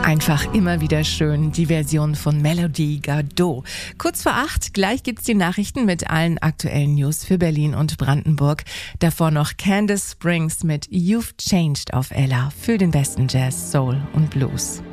Einfach immer wieder schön, die Version von Melody Gardot. Kurz vor 8, gleich gibt's die Nachrichten mit allen aktuellen News für Berlin und Brandenburg. Davor noch Candice Springs mit You've Changed auf Ella für den besten Jazz, Soul und Blues.